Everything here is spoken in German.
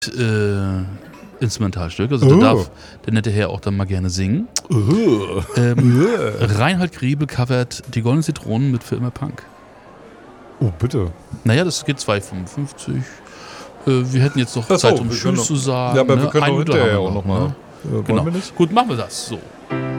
Instrumentalstück. Also der nette Herr auch dann mal gerne singen. Reinhard Grebe covert Die Goldenen Zitronen mit Für immer Punk. Oh, bitte. Naja, das geht 2,55. Wir hätten jetzt noch Zeit, um Tschüss zu sagen. Ja, aber wir können doch hinterher auch auch nochmal. Genau. Gut, machen wir das. So.